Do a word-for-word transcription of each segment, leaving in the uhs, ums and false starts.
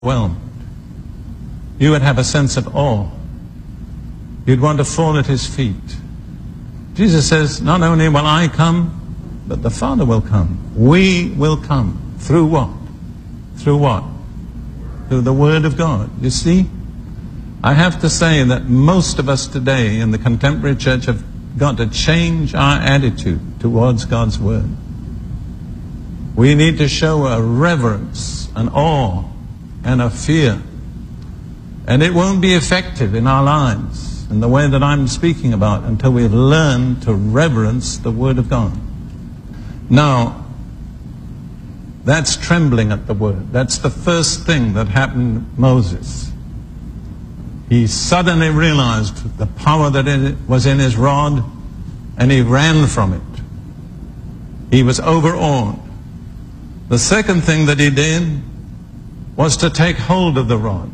overwhelmed. You would have a sense of awe. You'd want to fall at his feet. Jesus says, not only will I come, but the Father will come. We will come. Through what? Through what? Through the Word of God. You see? I have to say that most of us today in the contemporary church have got to change our attitude towards God's Word. We need to show a reverence, an awe, and a fear. And it won't be effective in our lives in the way that I'm speaking about until we've learned to reverence the Word of God. Now, that's trembling at the Word. That's the first thing that happened to Moses. He suddenly realized the power that it was in his rod, and he ran from it. He was overawed. The second thing that he did was to take hold of the rod.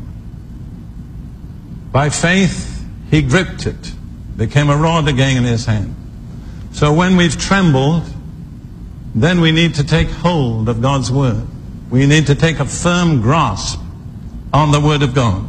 By faith, he gripped it, became a rod again in his hand. So when we've trembled, then we need to take hold of God's Word. We need to take a firm grasp on the Word of God.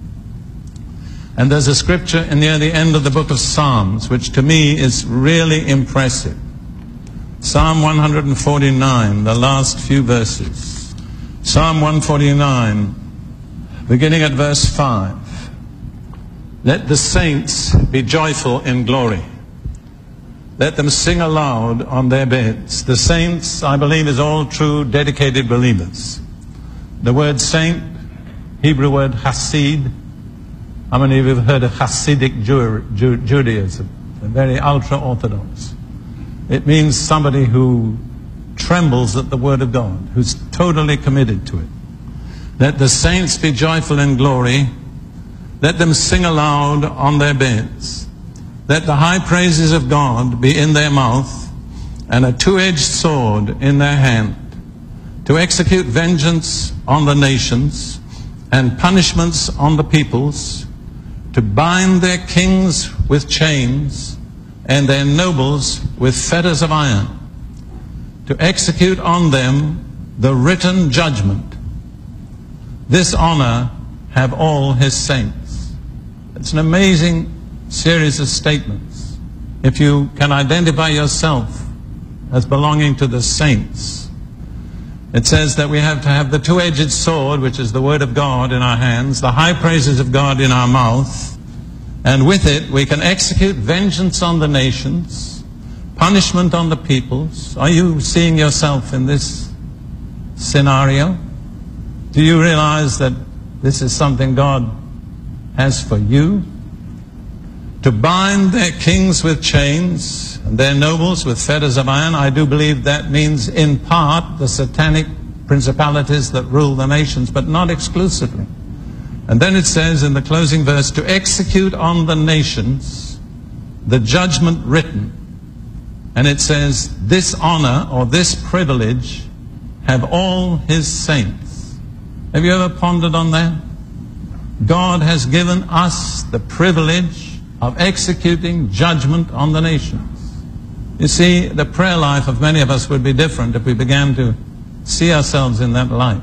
And there's a scripture in near the end of the book of Psalms, which to me is really impressive. Psalm one forty-nine, the last few verses. Psalm one forty-nine, beginning at verse five. Let the saints be joyful in glory. Let them sing aloud on their beds. The saints, I believe, is all true, dedicated believers. The word saint, Hebrew word hasid. How many of you have heard of Hasidic Jew, Jew, Judaism? They're very ultra-Orthodox. It means somebody who trembles at the Word of God, who's totally committed to it. Let the saints be joyful in glory. Let them sing aloud on their beds. Let the high praises of God be in their mouth, and a two-edged sword in their hand, to execute vengeance on the nations and punishments on the peoples, to bind their kings with chains and their nobles with fetters of iron, to execute on them the written judgment. This honor have all his saints. It's an amazing series of statements. If you can identify yourself as belonging to the saints, it says that we have to have the two-edged sword, which is the Word of God, in our hands, the high praises of God in our mouth, and with it we can execute vengeance on the nations, punishment on the peoples. Are you seeing yourself in this scenario? Do you realize that this is something God has for you? To bind their kings with chains and their nobles with fetters of iron. I do believe that means in part the satanic principalities that rule the nations, but not exclusively. And then it says in the closing verse, to execute on the nations the judgment written. And it says, this honor or this privilege have all his saints. Have you ever pondered on that? God has given us the privilege of executing judgment on the nations. You see, the prayer life of many of us would be different if we began to see ourselves in that light.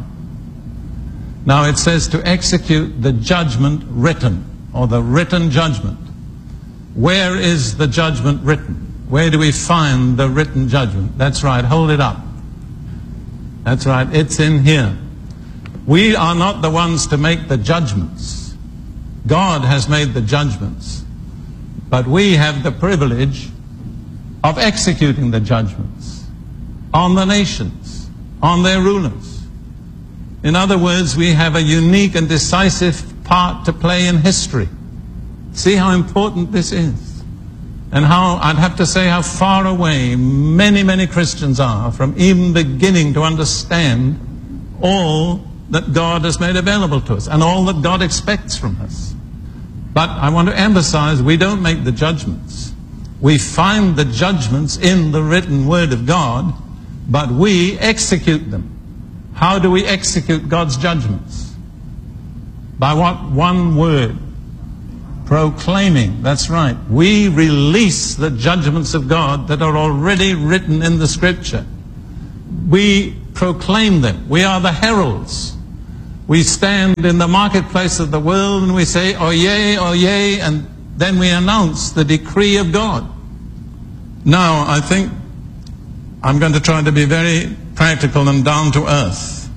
Now it says to execute the judgment written, or the written judgment. Where is the judgment written? Where do we find the written judgment? That's right, hold it up. That's right, it's in here. We are not the ones to make the judgments. God has made the judgments. But we have the privilege of executing the judgments on the nations, on their rulers. In other words, we have a unique and decisive part to play in history. See how important this is. And how, I'd have to say, how far away many, many Christians are from even beginning to understand all that God has made available to us and all that God expects from us. But I want to emphasize, we don't make the judgments. We find the judgments in the written Word of God, but we execute them. How do we execute God's judgments? By what? One word. Proclaiming. That's right. We release the judgments of God that are already written in the Scripture. We proclaim them. We are the heralds. We stand in the marketplace of the world and we say, oh yea, oh yea, and then we announce the decree of God. Now, I think I'm going to try to be very practical and down to earth.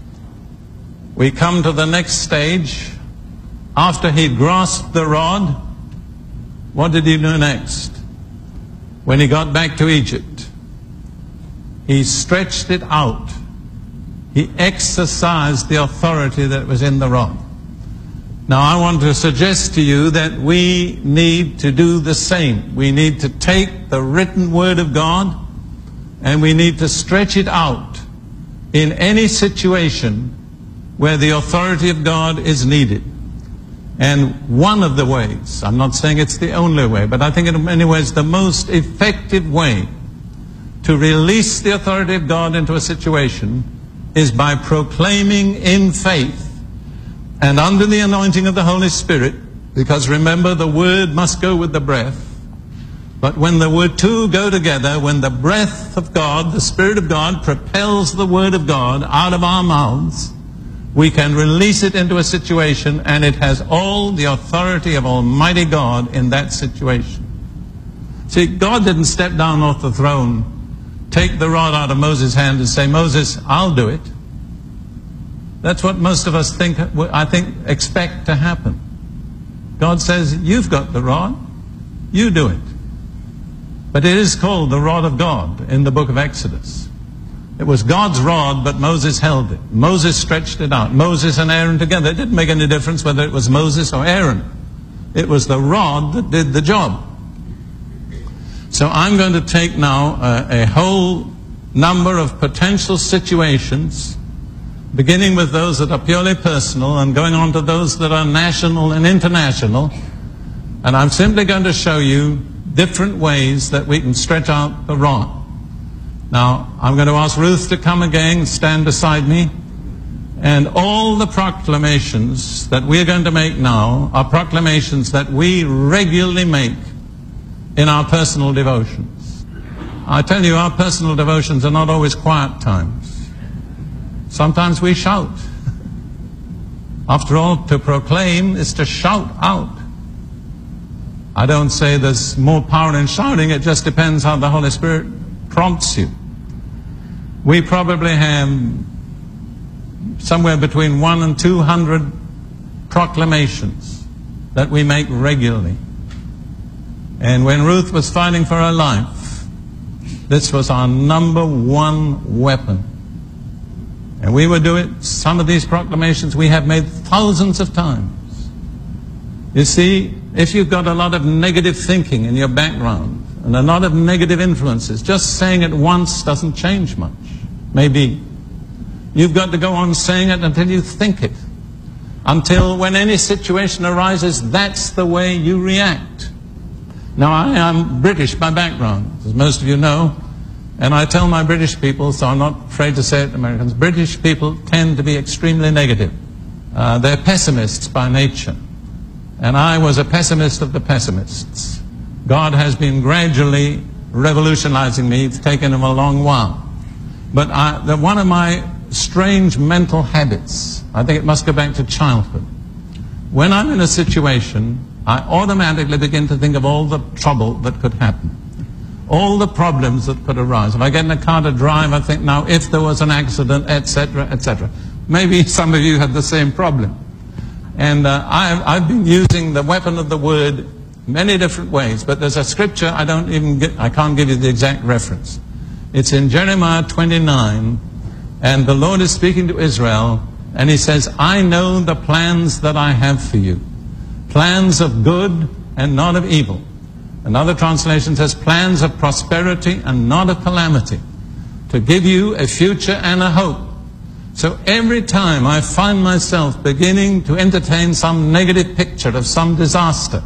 We come to the next stage. After he grasped the rod, what did he do next? When he got back to Egypt, he stretched it out. He exercised the authority that was in the rod. Now, I want to suggest to you that we need to do the same. We need to take the written word of God and we need to stretch it out in any situation where the authority of God is needed. And one of the ways, I'm not saying it's the only way, but I think in many ways the most effective way to release the authority of God into a situation is by proclaiming in faith and under the anointing of the Holy Spirit, because remember, the word must go with the breath. But when the word two go together, when the breath of God, the Spirit of God, propels the word of God out of our mouths, we can release it into a situation and it has all the authority of Almighty God in that situation. See, God didn't step down off the throne, take the rod out of Moses' hand and say, Moses, I'll do it. That's what most of us think, I think, expect to happen. God says, you've got the rod, you do it. But it is called the rod of God in the book of Exodus. It was God's rod, but Moses held it. Moses stretched it out. Moses and Aaron together. It didn't make any difference whether it was Moses or Aaron. It was the rod that did the job. So I'm going to take now a, a whole number of potential situations, beginning with those that are purely personal and going on to those that are national and international. And I'm simply going to show you different ways that we can stretch out the rod. Now, I'm going to ask Ruth to come again, stand beside me. And all the proclamations that we're going to make now are proclamations that we regularly make in our personal devotions. I tell you, our personal devotions are not always quiet times. Sometimes we shout. After all, to proclaim is to shout out. I don't say there's more power in shouting, it just depends how the Holy Spirit prompts you. We probably have somewhere between one and two hundred proclamations that we make regularly. And when Ruth was fighting for her life, this was our number one weapon. And we would do it, some of these proclamations we have made thousands of times. You see, if you've got a lot of negative thinking in your background and a lot of negative influences, just saying it once doesn't change much. Maybe you've got to go on saying it until you think it. Until when any situation arises, that's the way you react. Now, I am British by background, as most of you know, and I tell my British people, so I'm not afraid to say it to Americans, British people tend to be extremely negative. Uh, they're pessimists by nature. And I was a pessimist of the pessimists. God has been gradually revolutionizing me. It's taken him a long while. But I, the, one of my strange mental habits, I think it must go back to childhood. When I'm in a situation, I automatically begin to think of all the trouble that could happen. All the problems that could arise. If I get in a car to drive, I think, now, if there was an accident, et cetera, et cetera. Maybe some of you had the same problem. And uh, I've, I've been using the weapon of the word many different ways, but there's a scripture I don't even get, I can't give you the exact reference. It's in Jeremiah twenty-nine, and the Lord is speaking to Israel, and he says, I know the plans that I have for you, plans of good and not of evil. Another translation says, plans of prosperity and not of calamity, to give you a future and a hope. So every time I find myself beginning to entertain some negative picture of some disaster,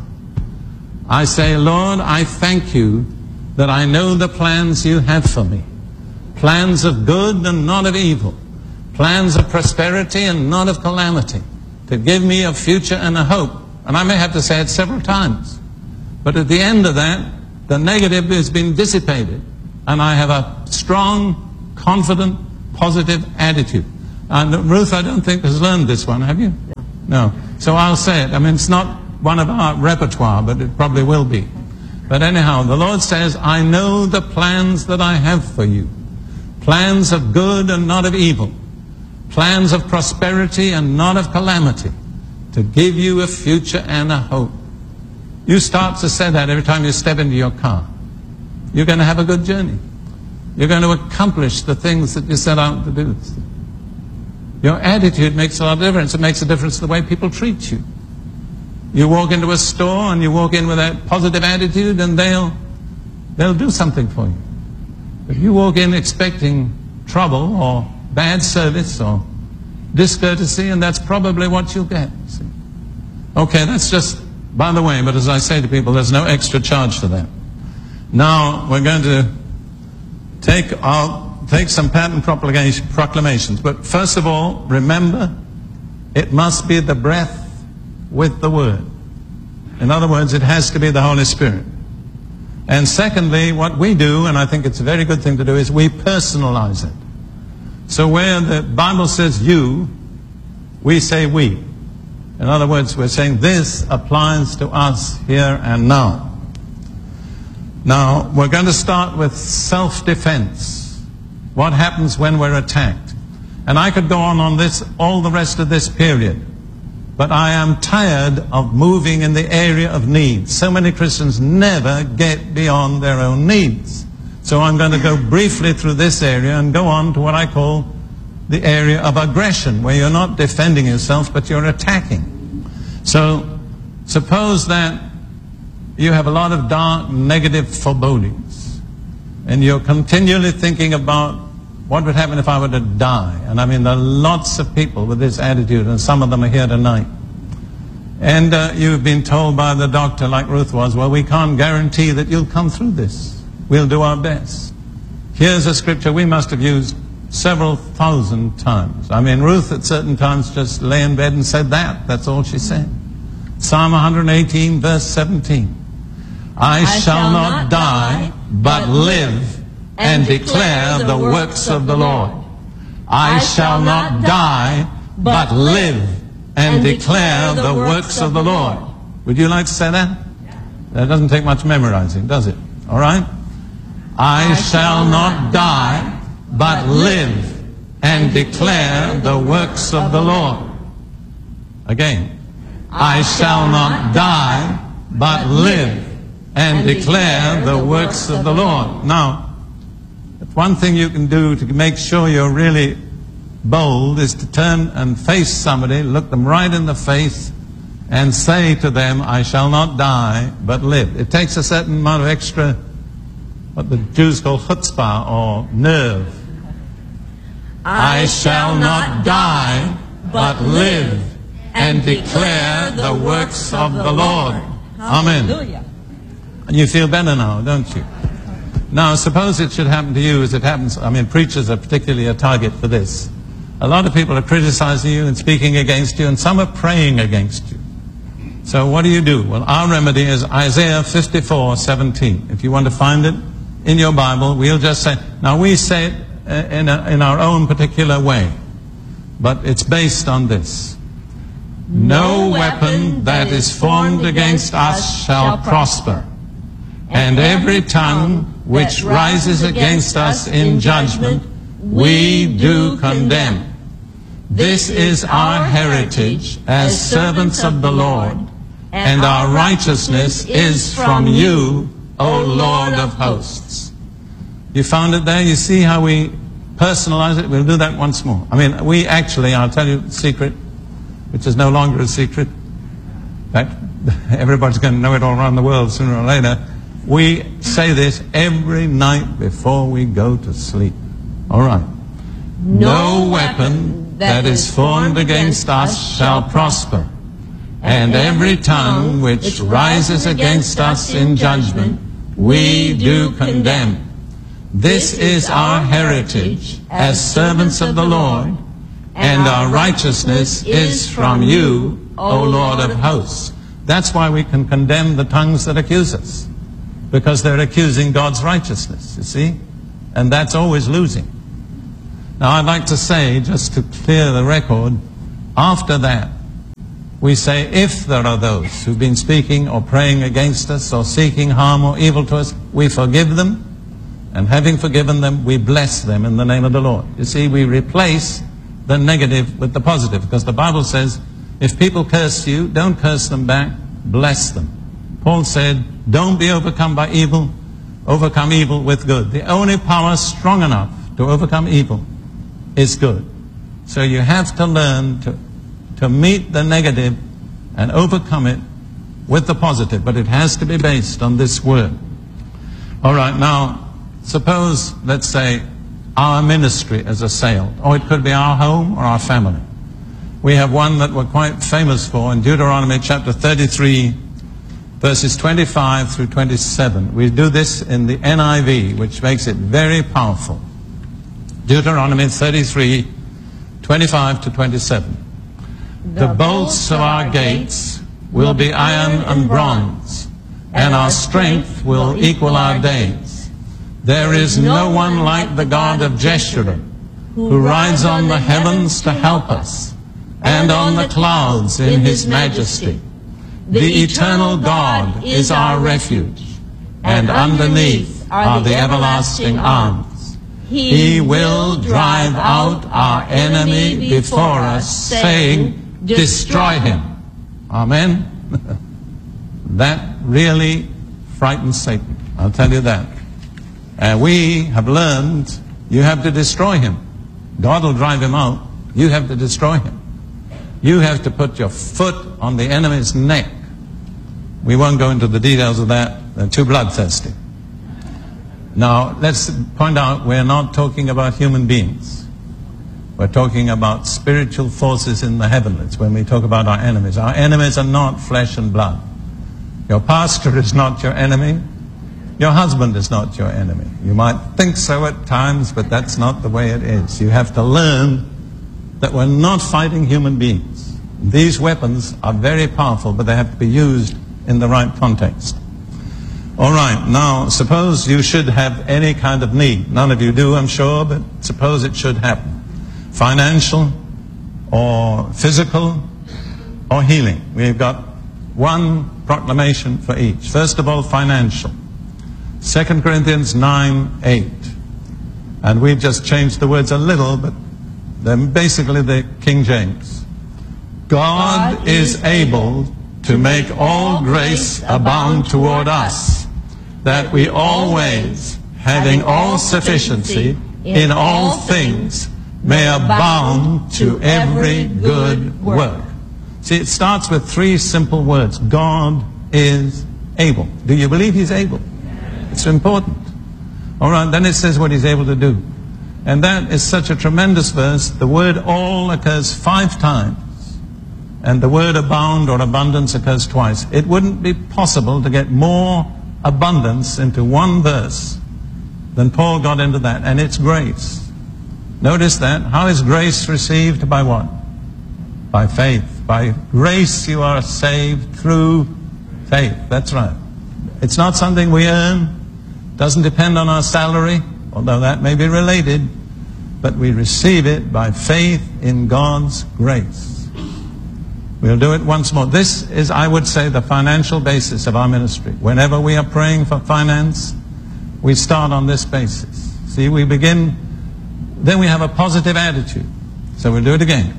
I say, Lord, I thank you that I know the plans you have for me. Plans of good and not of evil. Plans of prosperity and not of calamity. To give me a future and a hope. And I may have to say it several times. But at the end of that, the negative has been dissipated. And I have a strong, confident, positive attitude. And Ruth, I don't think, has learned this one, have you? No. No. So I'll say it. I mean, it's not one of our repertoire, but it probably will be. But anyhow, the Lord says, I know the plans that I have for you. Plans of good and not of evil. Plans of prosperity and not of calamity. To give you a future and a hope. You start to say that every time you step into your car. You're going to have a good journey. You're going to accomplish the things that you set out to do. Your attitude makes a lot of difference. It makes a difference in the way people treat you. You walk into a store and you walk in with a positive attitude and they'll, they'll do something for you. If you walk in expecting trouble or bad service or discourtesy, and that's probably what you'll get. See? Okay, that's just by the way, but as I say to people, there's no extra charge for that. Now, we're going to take, I'll take some patent proclamations. But first of all, remember, it must be the breath with the Word. In other words, it has to be the Holy Spirit. And secondly, what we do, and I think it's a very good thing to do, is we personalize it. So where the Bible says you, we say we. In other words, we're saying this applies to us here and now. Now, we're going to start with self-defense. What happens when we're attacked? And I could go on on this all the rest of this period. But I am tired of moving in the area of needs. So many Christians never get beyond their own needs. So I'm going to go briefly through this area and go on to what I call the area of aggression, where you're not defending yourself, but you're attacking. So suppose that you have a lot of dark, negative forebodings, and you're continually thinking about what would happen if I were to die. And I mean, there are lots of people with this attitude, and some of them are here tonight. And uh, you've been told by the doctor, like Ruth was, well, we can't guarantee that you'll come through this. We'll do our best. Here's a scripture we must have used several thousand times. I mean, Ruth at certain times just lay in bed and said that. That's all she said. Psalm one eighteen, verse seventeen. I, I shall not die, but live and declare the works of the Lord. I shall not die, but live and declare the works of the Lord. Would you like to say that? That doesn't take much memorizing, does it? All right? I shall not die, but live and declare the works of the Lord. Again. I shall not die, but live and declare the works of the Lord. Now, one thing you can do to make sure you're really bold is to turn and face somebody, look them right in the face, and say to them, I shall not die, but live. It takes a certain amount of extra, what the Jews call chutzpah, or nerve. I, I shall not die, but live and declare the works of the Lord. Amen. Hallelujah. And you feel better now, don't you? Now, suppose it should happen to you as it happens. I mean, preachers are particularly a target for this. A lot of people are criticizing you and speaking against you, and some are praying against you. So what do you do? Well, our remedy is Isaiah fifty-four seventeen. If you want to find it in your Bible, we'll just say, now we say it in, a, in our own particular way, but it's based on this. No weapon that is formed against us shall prosper, and every tongue which rises against us in judgment we do condemn. This is our heritage as servants of the Lord, and our righteousness is from you, O Lord of hosts. You found it there? You see how we personalize it? We'll do that once more. I mean, we actually, I'll tell you the secret, which is no longer a secret. In fact, everybody's going to know it all around the world sooner or later. We say this every night before we go to sleep. All right. No weapon that is formed against us shall prosper, and every tongue which rises against us in judgment we do condemn. This is our heritage as servants of the Lord, and our righteousness is from you, O Lord of hosts. That's why we can condemn the tongues that accuse us, because they're accusing God's righteousness, you see? And that's always losing. Now I'd like to say, just to clear the record, after that, we say if there are those who've been speaking or praying against us or seeking harm or evil to us, we forgive them, and having forgiven them, we bless them in the name of the Lord. You see, we replace the negative with the positive, because the Bible says, if people curse you, don't curse them back, bless them. Paul said, don't be overcome by evil, overcome evil with good. The only power strong enough to overcome evil is good. So you have to learn to, to meet the negative and overcome it with the positive, but it has to be based on this word. All right, now, suppose, let's say, our ministry is assailed, or it could be our home or our family. We have one that we're quite famous for in Deuteronomy chapter thirty-three, verses twenty-five through twenty-seven. We do this in the N I V, which makes it very powerful. Deuteronomy thirty-three, twenty-five to twenty-seven. The bolts of our gates will be iron and bronze, and our strength will equal our days. There is no one like the God of Jeshurun, who rides on the heavens to help us, and on the clouds in his majesty. The eternal God is our refuge, and underneath are the everlasting arms. He will drive out our enemy before us, saying, destroy him. Amen. That really frightens Satan, I'll tell you that. And we have learned you have to destroy him. God will drive him out. You have to destroy him. You have to put your foot on the enemy's neck. We won't go into the details of that. They're too bloodthirsty. Now, let's point out we're not talking about human beings. We're talking about spiritual forces in the heavens when we talk about our enemies. Our enemies are not flesh and blood. Your pastor is not your enemy. Your husband is not your enemy. You might think so at times, but that's not the way it is. You have to learn that we're not fighting human beings. These weapons are very powerful, but they have to be used in the right context. All right, now suppose you should have any kind of need. None of you do, I'm sure, but suppose it should happen. Financial or physical or healing. We've got one proclamation for each. First of all, financial. Second Corinthians nine, eight. And we've just changed the words a little, but they're basically the King James. God, God is able to make all grace abound toward us, that we always, having all sufficiency in all things, may abound to every good work. See, it starts with three simple words. God is able. Do you believe he's able? It's important. All right, then it says what he's able to do. And that is such a tremendous verse. The word all occurs five times. And the word abound or abundance occurs twice. It wouldn't be possible to get more abundance into one verse than Paul got into that. And it's grace. Notice that. How is grace received? By what? By faith. By grace you are saved through faith. That's right. It's not something we earn. Doesn't depend on our salary, although that may be related. But we receive it by faith in God's grace. We'll do it once more. This is, I would say, the financial basis of our ministry. Whenever we are praying for finance, we start on this basis. See, we begin, then we have a positive attitude. So we'll do it again.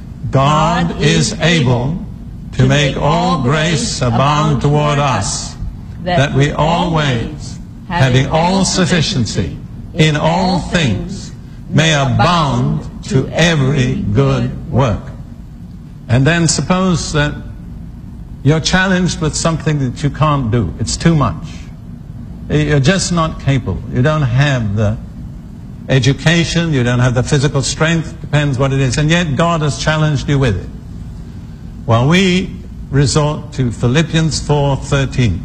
God, God is able to make all grace abound toward us, that we always, having all sufficiency in all things, may abound to every good work. And then suppose that you're challenged with something that you can't do. It's too much. You're just not capable. You don't have the education, you don't have the physical strength, depends what it is. And yet God has challenged you with it. Well, we resort to Philippians four thirteen.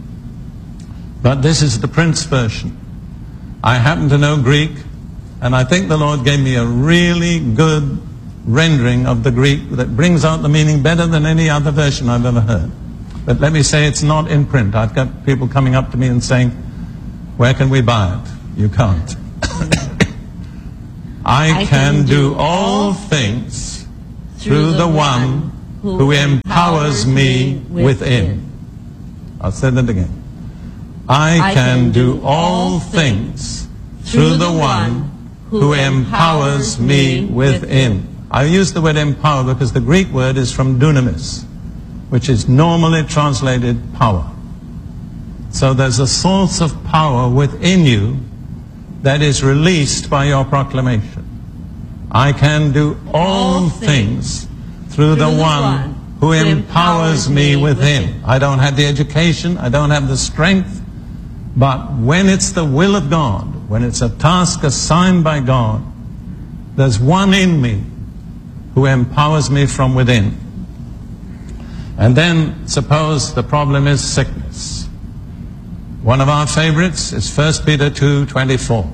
But this is the Prince version. I happen to know Greek, and I think the Lord gave me a really good rendering of the Greek that brings out the meaning better than any other version I've ever heard. But let me say it's not in print. I've got people coming up to me and saying, where can we buy it? You can't. I can do all things through the one who empowers me within. I'll say that again. I can do all things through the one who empowers me within. I use the word empower because the Greek word is from dunamis, which is normally translated power. So there's a source of power within you that is released by your proclamation. I can do all things through the one who empowers me within. I don't have the education, I don't have the strength, but when it's the will of God, when it's a task assigned by God, there's one in me who empowers me from within. And then suppose the problem is sickness. One of our favorites is First Peter two twenty-four.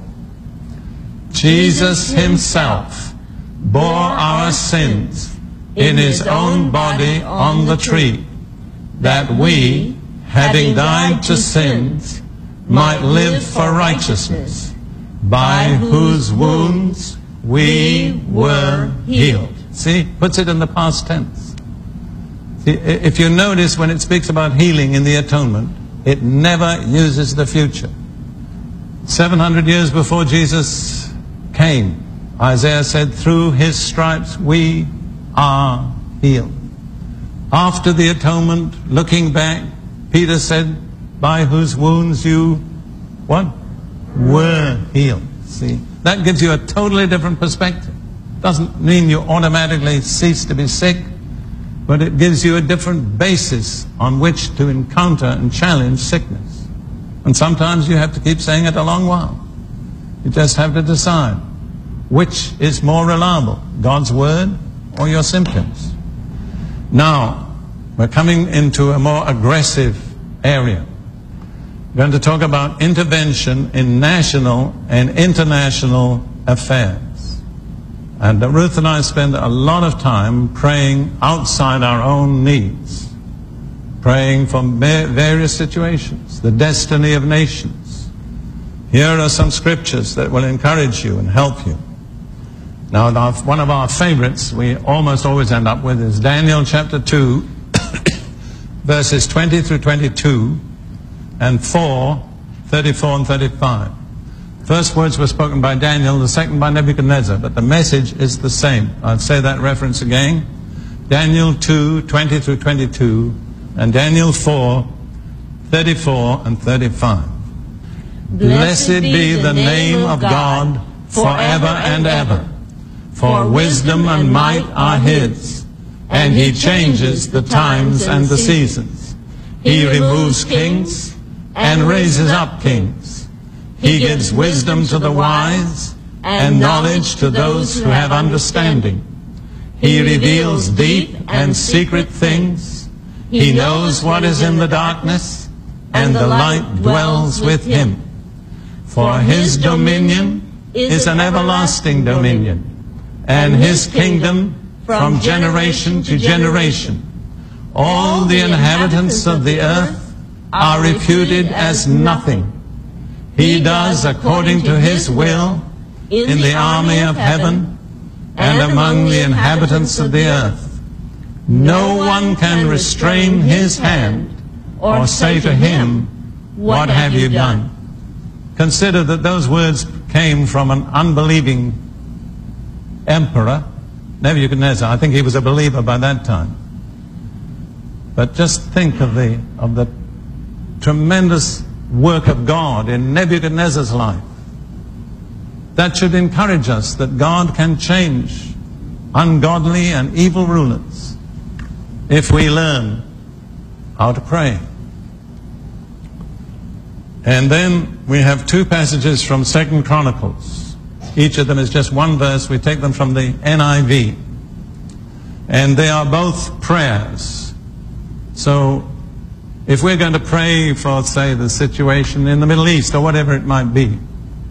Jesus himself bore our sins in his own body on the tree, that we, having died to sins, might live for righteousness, by whose wounds we were healed. See, puts it in the past tense. See, if you notice when it speaks about healing in the atonement, it never uses the future. seven hundred years before Jesus came, Isaiah said, through his stripes we are healed. After the atonement, looking back, Peter said, by whose wounds you, what? Were healed. See, that gives you a totally different perspective. Doesn't mean you automatically cease to be sick, but it gives you a different basis on which to encounter and challenge sickness. And sometimes you have to keep saying it a long while. You just have to decide which is more reliable, God's word or your symptoms. Now, we're coming into a more aggressive area. We're going to talk about intervention in national and international affairs. And Ruth and I spend a lot of time praying outside our own needs, praying for various situations, the destiny of nations. Here are some scriptures that will encourage you and help you. Now, one of our favorites we almost always end up with is Daniel chapter two, verses twenty through twenty-two, and four, thirty-four and thirty-five. First words were spoken by Daniel, the second by Nebuchadnezzar, but the message is the same. I'll say that reference again. Daniel two, twenty through twenty-two, and Daniel four, thirty-four and thirty-five. Blessed be the name of God forever and ever. For wisdom and might are his, and he changes the times and the seasons. He removes kings and raises up kings. He gives wisdom to the wise and knowledge to those who have understanding. He reveals deep and secret things. He knows what is in the darkness, and the light dwells with him. For his dominion is an everlasting dominion, and his kingdom from generation to generation. All the inhabitants of the earth are reputed as nothing. He does according to his will in the army of heaven and among the inhabitants of the earth. No one can restrain his hand or say to him, what have you done? Consider that those words came from an unbelieving emperor, Nebuchadnezzar. I think he was a believer by that time. But just think of the, of the tremendous work of God in Nebuchadnezzar's life. That should encourage us that God can change ungodly and evil rulers if we learn how to pray. And then we have two passages from Second Chronicles. Each of them is just one verse. We take them from the N I V. And they are both prayers. So if we're going to pray for, say, the situation in the Middle East or whatever it might be,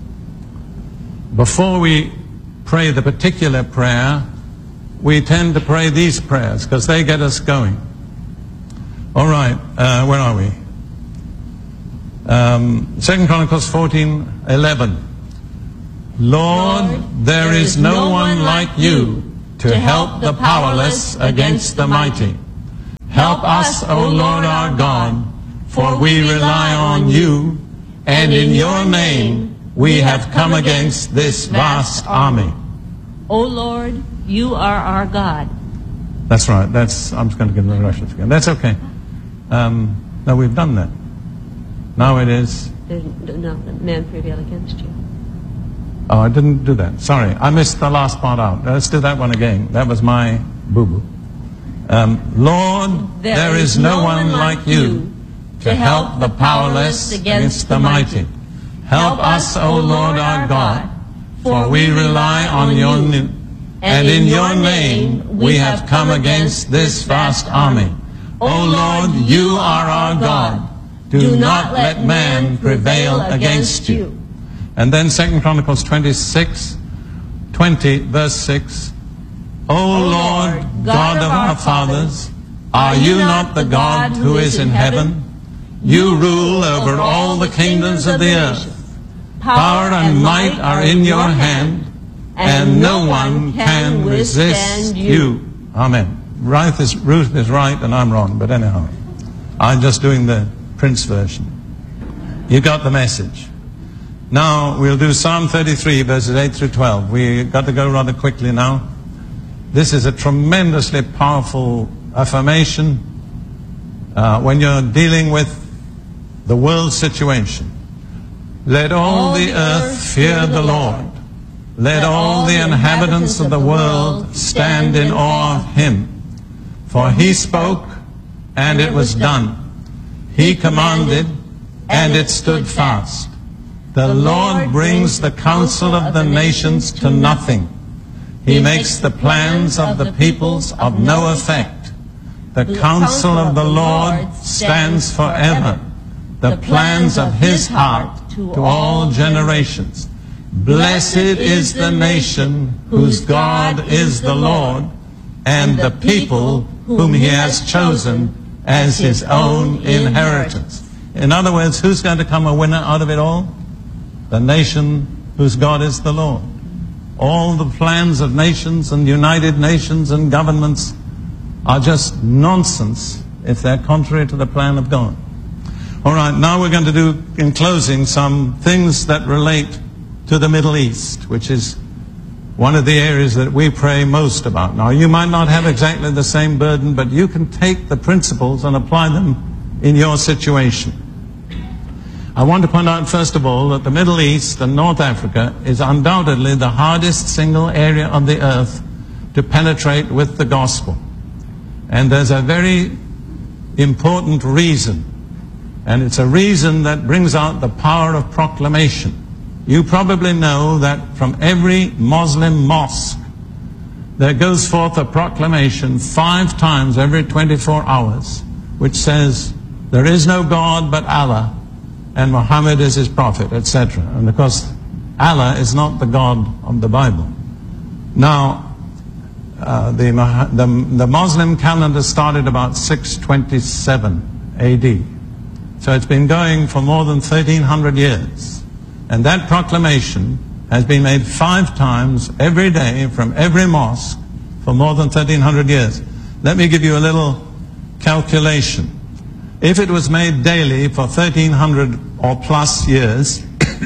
before we pray the particular prayer, we tend to pray these prayers because they get us going. All right, uh, where are we? Um, Second Chronicles fourteen eleven. Lord, there is no one like you to help the powerless against the mighty. Help us, O Lord our God, for we rely on you, and in your name we have come against this vast army. O Lord, you are our God. That's right. That's, I'm just going to give the Russians again. That's okay. Um, no, we've done that. Now it is... There's no man prevail against you. Oh, I didn't do that. Sorry. I missed the last part out. Let's do that one again. That was my boo-boo. Um, Lord, there, there is, is no one like you to help the powerless against the mighty. Help us, O Lord our God, for we rely on your name, and in your name we have come against this vast army. O Lord, you are our God. Do not let man prevail against you. And then Second Chronicles twenty-six, twenty, verse six. O Lord, God of our fathers, are you not the God who is in heaven? You rule over all the kingdoms of the earth. Power and might are in your hand, and no one can resist you. Amen. Ruth is, Ruth is right and I'm wrong, but anyhow, I'm just doing the Prince version. You got the message. Now we'll do Psalm thirty-three, verses eight through twelve. We've got to go rather quickly now. This is a tremendously powerful affirmation uh, when you're dealing with the world situation. Let all the earth fear the Lord. Let all the inhabitants of the world stand in awe of him. For he spoke, and it was done. He commanded, and it stood fast. The Lord brings the counsel of the nations to nothing. He makes the plans of the peoples of no effect. The counsel of the Lord stands forever, the plans of his heart to all generations. Blessed is the nation whose God is the Lord, and the people whom he has chosen as his own inheritance. In other words, who's going to come a winner out of it all? The nation whose God is the Lord. All the plans of nations and United Nations and governments are just nonsense if they're contrary to the plan of God. All right, now we're going to do, in closing, some things that relate to the Middle East, which is one of the areas that we pray most about. Now, you might not have exactly the same burden, but you can take the principles and apply them in your situation. I want to point out, first of all, that the Middle East and North Africa is undoubtedly the hardest single area of the earth to penetrate with the gospel. And there's a very important reason, and it's a reason that brings out the power of proclamation. You probably know that from every Muslim mosque there goes forth a proclamation five times every twenty-four hours, which says, there is no God but Allah, and Muhammad is his prophet, et cetera. And of course, Allah is not the God of the Bible. Now, uh, the, the, the Muslim calendar started about six twenty-seven A D. So it's been going for more than thirteen hundred years. And that proclamation has been made five times every day from every mosque for more than thirteen hundred years. Let me give you a little calculation. If it was made daily for thirteen hundred or plus years,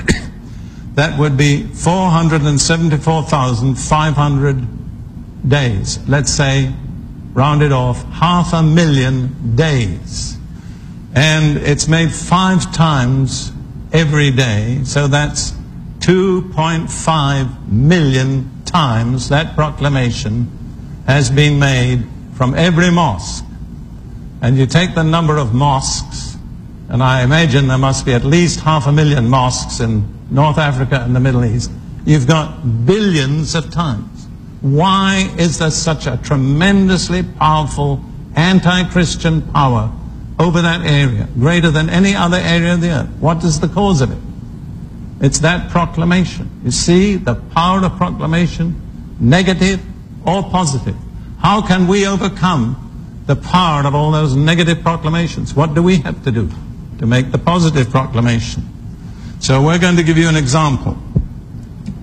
that would be four hundred seventy-four thousand five hundred days. Let's say, round it off, half a million days. And it's made five times every day, so that's two point five million times that proclamation has been made from every mosque. And you take the number of mosques, and I imagine there must be at least half a million mosques in North Africa and the Middle East. You've got billions of times. Why is there such a tremendously powerful anti-Christian power over that area, greater than any other area of the earth? What is the cause of it? It's that proclamation. You see the power of proclamation, negative or positive. How can we overcome the power of all those negative proclamations? What do we have to do to make the positive proclamation? So we're going to give you an example.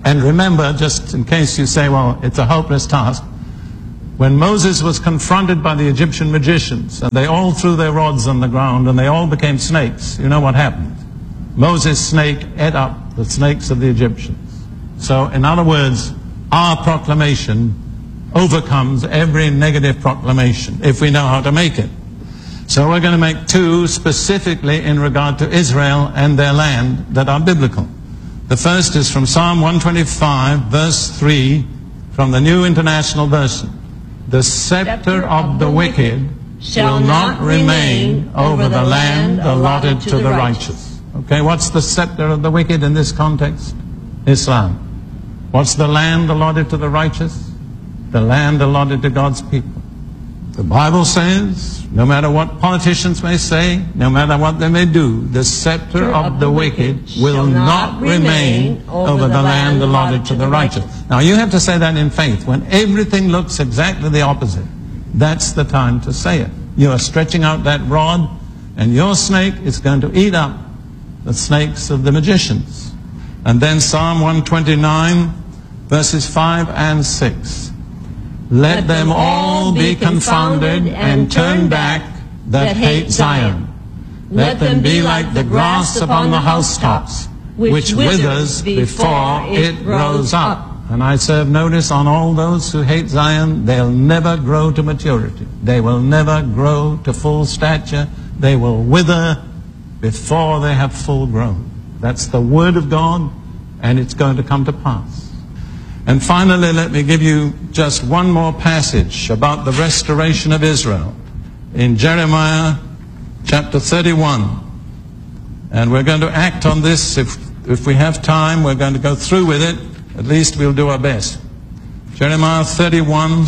And remember, just in case you say, well, it's a hopeless task, when Moses was confronted by the Egyptian magicians, and they all threw their rods on the ground, and they all became snakes, you know what happened? Moses' snake ate up the snakes of the Egyptians. So, in other words, our proclamation overcomes every negative proclamation, if we know how to make it. So we're going to make two specifically in regard to Israel and their land that are biblical. The first is from Psalm one twenty-five, verse three, from the New International Version. The scepter of the wicked will not remain over the land allotted to the righteous. Okay, what's the scepter of the wicked in this context? Islam. What's the land allotted to the righteous? The land allotted to God's people. The Bible says, no matter what politicians may say, no matter what they may do, the scepter of the wicked will not remain over the land allotted to the righteous. Now you have to say that in faith. When everything looks exactly the opposite, that's the time to say it. You are stretching out that rod, and your snake is going to eat up the snakes of the magicians. And then Psalm one twenty-nine, verses five and six. Let them all be confounded and turn back that hate Zion. Let them be like the grass upon the housetops, which withers before it grows up. And I serve notice on all those who hate Zion, they'll never grow to maturity. They will never grow to full stature. They will wither before they have full grown. That's the word of God, and it's going to come to pass. And finally, let me give you just one more passage about the restoration of Israel in Jeremiah chapter thirty-one. And we're going to act on this. If, if we have time, we're going to go through with it. At least we'll do our best. Jeremiah thirty-one,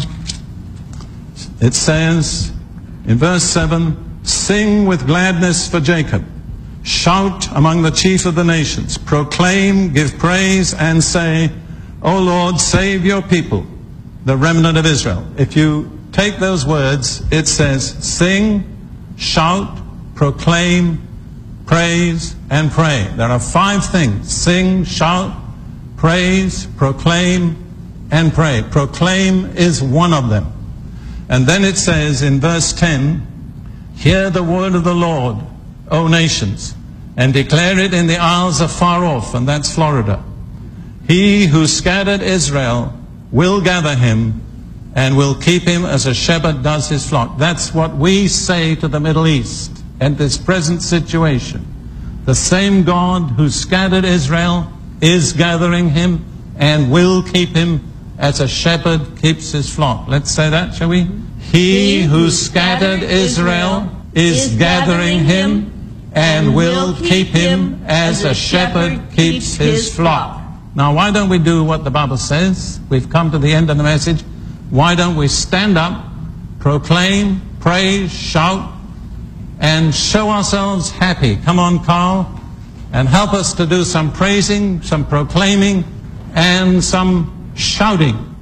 it says in verse seven, sing with gladness for Jacob. Shout among the chief of the nations. Proclaim, give praise, and say, O Lord, save your people, the remnant of Israel. If you take those words, it says, sing, shout, proclaim, praise, and pray. There are five things. Sing, shout, praise, proclaim, and pray. Proclaim is one of them. And then it says in verse ten, hear the word of the Lord, O nations, and declare it in the isles afar off, and that's Florida. He who scattered Israel will gather him and will keep him as a shepherd does his flock. That's what we say to the Middle East at this present situation. The same God who scattered Israel is gathering him and will keep him as a shepherd keeps his flock. Let's say that, shall we? He who scattered Israel is gathering him and will keep him as a shepherd keeps his flock. Now, why don't we do what the Bible says? We've come to the end of the message. Why don't we stand up, proclaim, praise, shout, and show ourselves happy? Come on, Carl, and help us to do some praising, some proclaiming, and some shouting.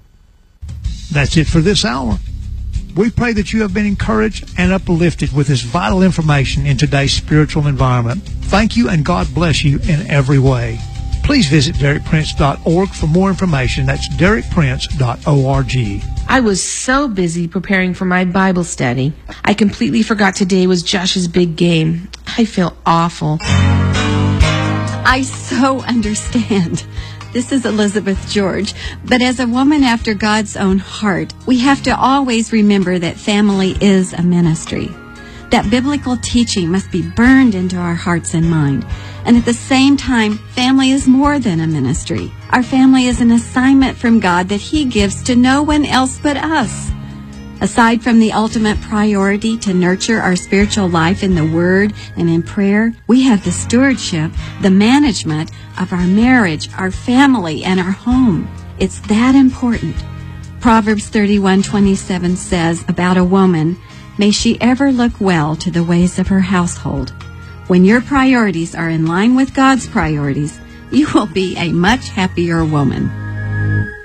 That's it for this hour. We pray that you have been encouraged and uplifted with this vital information in today's spiritual environment. Thank you, and God bless you in every way. Please visit Derek Prince dot org for more information. That's Derek Prince dot org. I was so busy preparing for my Bible study, I completely forgot today was Josh's big game. I feel awful. I so understand. This is Elizabeth George. But as a woman after God's own heart, we have to always remember that family is a ministry. That biblical teaching must be burned into our hearts and mind. And at the same time, family is more than a ministry. Our family is an assignment from God that He gives to no one else but us. Aside from the ultimate priority to nurture our spiritual life in the Word and in prayer, we have the stewardship, the management of our marriage, our family, and our home. It's that important. Proverbs thirty-one twenty-seven says about a woman, may she ever look well to the ways of her household. When your priorities are in line with God's priorities, you will be a much happier woman.